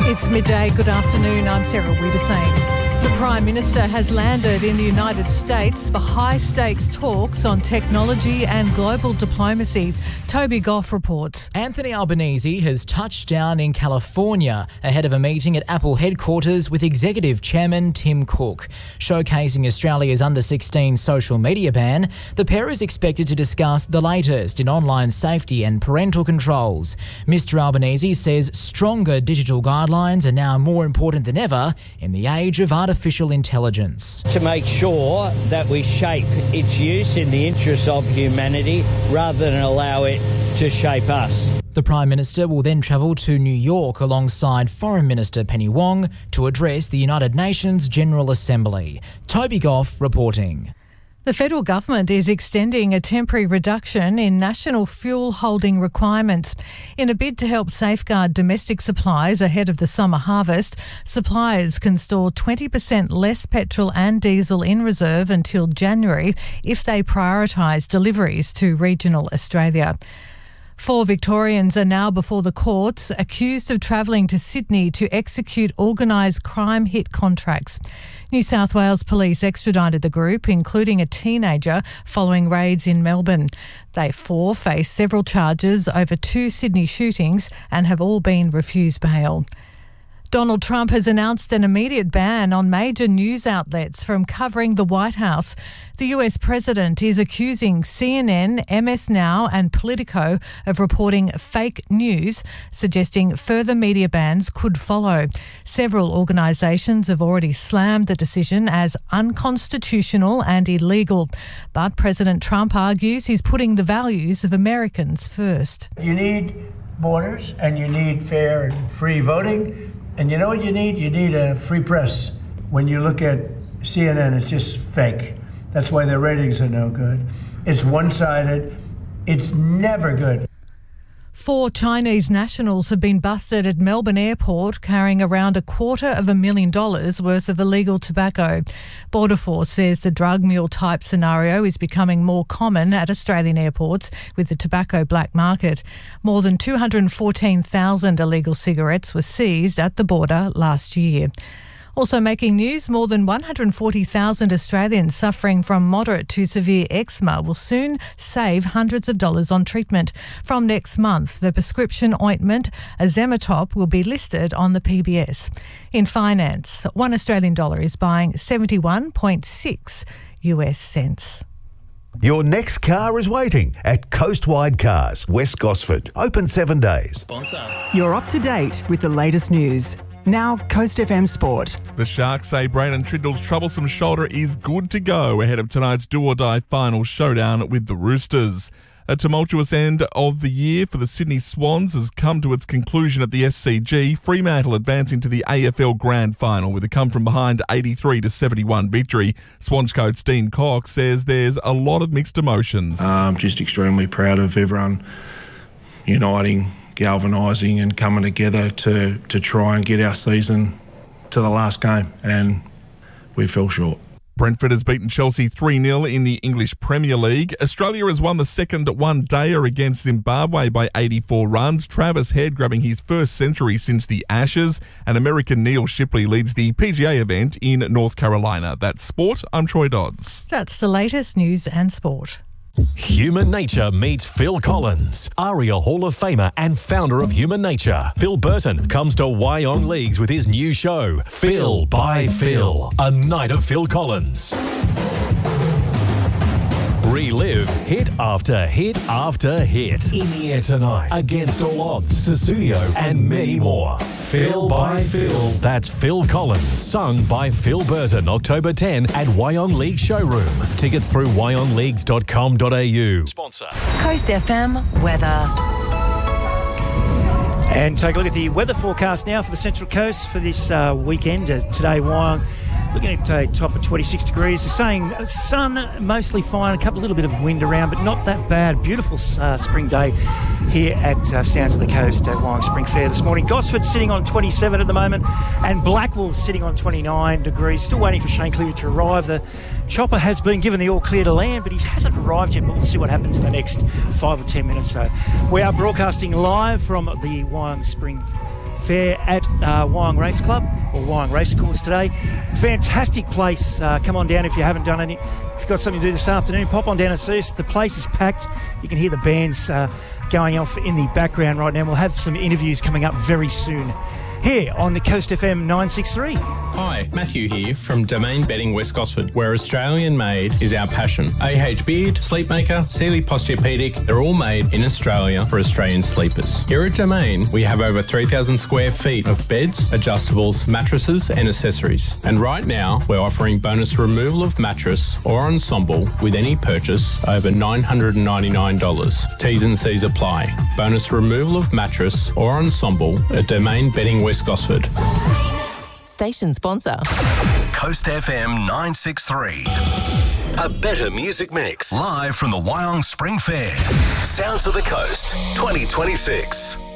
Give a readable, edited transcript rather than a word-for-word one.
It's midday. Good afternoon. I'm Sarah Wiedersame. The Prime Minister has landed in the United States for high-stakes talks on technology and global diplomacy. Toby Goff reports. Anthony Albanese has touched down in California ahead of a meeting at Apple headquarters with Executive Chairman Tim Cook. Showcasing Australia's under-16 social media ban, the pair is expected to discuss the latest in online safety and parental controls. Mr Albanese says stronger digital guidelines are now more important than ever in the age of artificial intelligence. To make sure that we shape its use in the interests of humanity rather than allow it to shape us. The Prime Minister will then travel to New York alongside Foreign Minister Penny Wong to address the United Nations General Assembly. Toby Goff reporting. The federal government is extending a temporary reduction in national fuel holding requirements. In a bid to help safeguard domestic supplies ahead of the summer harvest, suppliers can store 20% less petrol and diesel in reserve until January if they prioritise deliveries to regional Australia. 4 Victorians are now before the courts, accused of travelling to Sydney to execute organised crime hit contracts. New South Wales Police extradited the group, including a teenager, following raids in Melbourne. They 4 face several charges over 2 Sydney shootings and have all been refused bail. Donald Trump has announced an immediate ban on major news outlets from covering the White House. The US president is accusing CNN, MS Now and Politico of reporting fake news, suggesting further media bans could follow. Several organisations have already slammed the decision as unconstitutional and illegal. But President Trump argues he's putting the values of Americans first. You need borders and you need fair and free voting. And you know what you need? You need a free press. When you look at CNN, it's just fake. That's why their ratings are no good. It's one-sided. It's never good. 4 Chinese nationals have been busted at Melbourne Airport carrying around $250,000 worth of illegal tobacco. Border Force says the drug mule type scenario is becoming more common at Australian airports with the tobacco black market. More than 214,000 illegal cigarettes were seized at the border last year. Also making news, more than 140,000 Australians suffering from moderate to severe eczema will soon save hundreds of dollars on treatment. From next month, the prescription ointment Azematop will be listed on the PBS. In finance, $1 Australian is buying 71.6 US cents. Your next car is waiting at Coastwide Cars, West Gosford. Open 7 days. Sponsor. You're up to date with the latest news. Now, Coast FM Sport. The Sharks say Braden Trindle's troublesome shoulder is good to go ahead of tonight's do-or-die final showdown with the Roosters. A tumultuous end of the year for the Sydney Swans has come to its conclusion at the SCG, Fremantle advancing to the AFL Grand Final with a come-from-behind 83-71 victory. Swans coach Dean Cox says there's a lot of mixed emotions. Just extremely proud of everyone uniting, galvanising and coming together to try and get our season to the last game, and we fell short. Brentford has beaten Chelsea 3-0 in the English Premier League. Australia has won the second one-dayer against Zimbabwe by 84 runs. Travis Head grabbing his first century since the Ashes, and American Neil Shipley leads the PGA event in North Carolina. That's sport. I'm Troy Dodds. That's the latest news and sport. Human Nature meets Phil Collins, ARIA Hall of Famer and founder of Human Nature. Phil Burton comes to Wyong Leagues with his new show, Phil by Phil, a night of Phil Collins. Relive hit after hit after hit. In the air tonight, Against All Odds, Susudio and many more. Phil by Phil. That's Phil Collins, sung by Phil Burton, October 10 at Wyong League Showroom. Tickets through wyongleagues.com.au. Sponsor. Coast FM weather. And take a look at the weather forecast now for the Central Coast for this weekend. Today, Wyong looking at a top of 26 degrees. They're saying sun mostly fine, a little bit of wind around, but not that bad. Beautiful spring day here at Sounds of the Coast at Wyong Spring Fair this morning. Gosford sitting on 27 at the moment, and Blackwell sitting on 29 degrees. Still waiting for Shane Cleary to arrive. The chopper has been given the all clear to land, but he hasn't arrived yet, but we'll see what happens in the next 5 or 10 minutes. So we are broadcasting live from the Wyong Spring fair at Wyong Race Club, or Wyong Racecourse today. Fantastic place. Come on down if you haven't done any. If you've got something to do this afternoon, pop on down and see us. The place is packed. You can hear the bands going off in the background right now. We'll have some interviews coming up very soon here on the Coast FM 963. Hi, Matthew here from Domain Bedding West Gosford, where Australian made is our passion. AH Beard, Sleepmaker, Sealy Posturepedic, they're all made in Australia for Australian sleepers. Here at Domain, we have over 3,000 square feet of beds, adjustables, mattresses and accessories. And right now, we're offering bonus removal of mattress or ensemble with any purchase over $999. T's and C's apply. Bonus removal of mattress or ensemble at Domain Bedding West Gosford. Station sponsor. Coast FM 963. A better music mix. Live from the Wyong Spring Fair. Sounds of the Coast 2026.